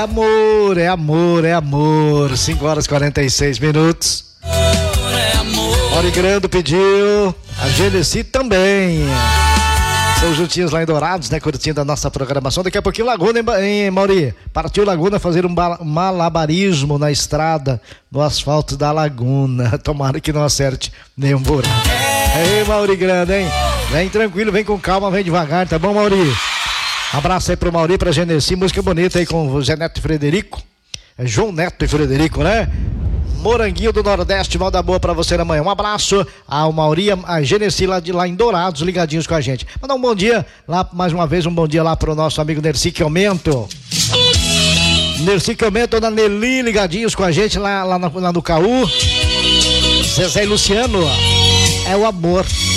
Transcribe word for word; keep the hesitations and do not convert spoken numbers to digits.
amor, é amor, é amor. cinco horas e quarenta e seis minutos. Mauri Grando pediu, a Genesi também. São juntinhos lá em Dourados, né? Curtindo a nossa programação. Daqui a pouquinho Laguna, hein, Mauri? Partiu Laguna fazer um malabarismo na estrada, no asfalto da Laguna. Tomara que não acerte nenhum buraco. Ei, Mauri Grande, hein? Vem tranquilo, vem com calma, vem devagar, tá bom, Mauri? Abraço aí pro Mauri, pra Genesi, música bonita aí com o Zé Neto e Frederico. É João Neto e Frederico, né? Moranguinho do Nordeste, mal da boa pra você amanhã. Um abraço ao Mauri, a Genesi lá, de, lá em Dourados, ligadinhos com a gente. Mandar um bom dia lá, mais uma vez, um bom dia lá pro nosso amigo Nerci Aumento. Nerci Aumento, da Nelly, ligadinhos com a gente lá, lá, no, lá no Caú. Zezé e Luciano, é o amor.